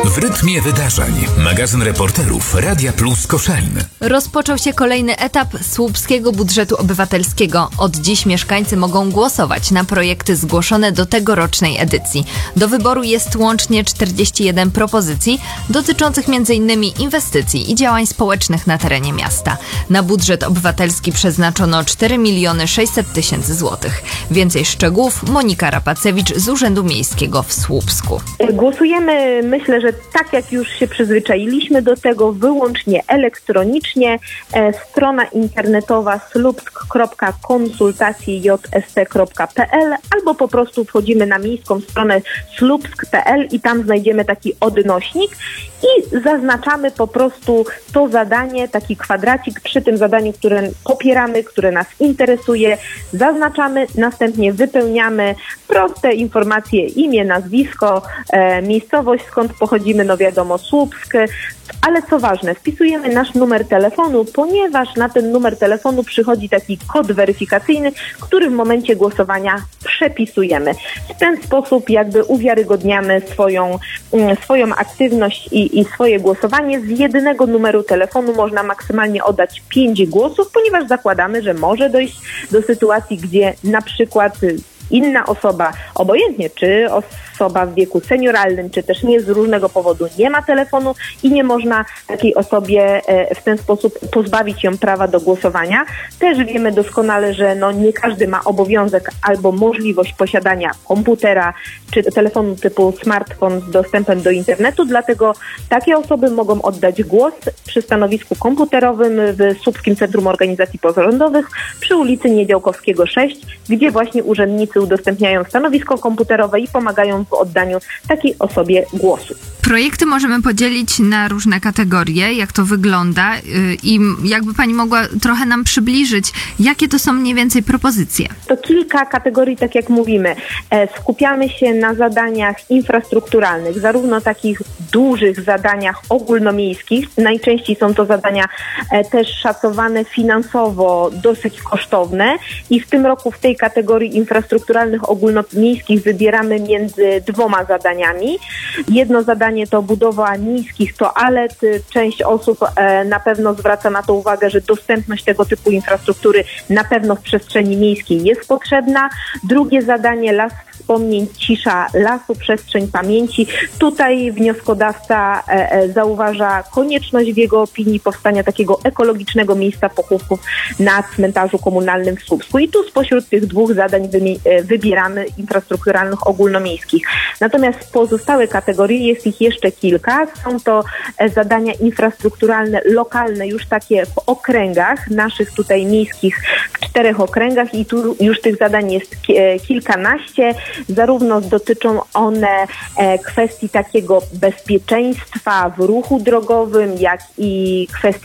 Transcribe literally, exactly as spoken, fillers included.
W rytmie wydarzeń. Magazyn reporterów Radia Plus Koszalin. Rozpoczął się kolejny etap słupskiego budżetu obywatelskiego. Od dziś mieszkańcy mogą głosować na projekty zgłoszone do tegorocznej edycji. Do wyboru jest łącznie czterdzieści jeden propozycji dotyczących między innymi inwestycji i działań społecznych na terenie miasta. Na budżet obywatelski przeznaczono cztery miliony sześćset tysięcy złotych. Więcej szczegółów Monika Rapacewicz z Urzędu Miejskiego w Słupsku. Głosujemy, myślę, że tak jak już się przyzwyczailiśmy do tego, wyłącznie elektronicznie. E, strona internetowa słupsk kropka konsultacje j s t kropka p l albo po prostu wchodzimy na miejską stronę słupsk kropka p l i tam znajdziemy taki odnośnik i zaznaczamy po prostu to zadanie, taki kwadracik przy tym zadaniu, które popieramy, które nas interesuje. Zaznaczamy, następnie wypełniamy proste informacje, imię, nazwisko, e, miejscowość, skąd pochodzimy, no wiadomo, Słupsk, ale co ważne, wpisujemy nasz numer telefonu, ponieważ na ten numer telefonu przychodzi taki kod weryfikacyjny, który w momencie głosowania przepisujemy. W ten sposób jakby uwiarygodniamy swoją, swoją aktywność i, i swoje głosowanie. Z jednego numeru telefonu można maksymalnie oddać pięć głosów, ponieważ zakładamy, że może dojść do sytuacji, gdzie na przykład inna osoba, obojętnie czy osoba w wieku senioralnym, czy też nie, z różnego powodu nie ma telefonu i nie można takiej osobie w ten sposób pozbawić ją prawa do głosowania. Też wiemy doskonale, że no nie każdy ma obowiązek albo możliwość posiadania komputera czy telefonu typu smartfon z dostępem do internetu, dlatego takie osoby mogą oddać głos przy stanowisku komputerowym w Słupskim Centrum Organizacji Pozarządowych przy ulicy Niedziałkowskiego sześć, gdzie właśnie urzędnicy udostępniają stanowisko komputerowe i pomagają w oddaniu takiej osobie głosu. Projekty możemy podzielić na różne kategorie, jak to wygląda i jakby pani mogła trochę nam przybliżyć, jakie to są mniej więcej propozycje? To kilka kategorii, tak jak mówimy. Skupiamy się na zadaniach infrastrukturalnych, zarówno takich dużych zadaniach ogólnomiejskich, najczęściej są to zadania też szacowane finansowo, dosyć kosztowne i w tym roku w tej kategorii infrastrukturalnych ogólnomiejskich wybieramy między dwoma zadaniami. Jedno zadanie to budowa miejskich toalet. Część osób e, na pewno zwraca na to uwagę, że dostępność tego typu infrastruktury na pewno w przestrzeni miejskiej jest potrzebna. Drugie zadanie, Las Wspomnień, cisza lasu, przestrzeń pamięci. Tutaj wnioskodawca e, e, zauważa konieczność w jego opinii powstania takiego ekologicznego miejsca pochówków na cmentarzu komunalnym w Słupsku. I tu spośród tych dwóch zadań wymi- e, wybieramy infrastrukturalnych ogólnomiejskich. Natomiast pozostałe kategorie, jest ich jeszcze kilka. Są to e, zadania infrastrukturalne lokalne, już takie w okręgach naszych tutaj miejskich, w czterech okręgach i tu już tych zadań jest ki- e, kilkanaście. Zarówno dotyczą one e, kwestii takiego bezpieczeństwa w ruchu drogowym, jak i kwestii